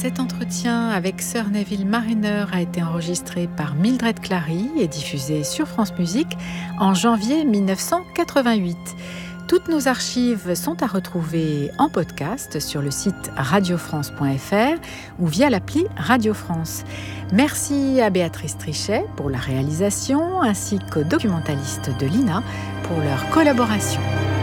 Cet entretien avec Sir Neville Marriner a été enregistré par Mildred Clary et diffusé sur France Musique en janvier 1988. Toutes nos archives sont à retrouver en podcast sur le site radiofrance.fr ou via l'appli Radio France. Merci à Béatrice Trichet pour la réalisation ainsi qu'aux documentalistes de l'INA pour leur collaboration.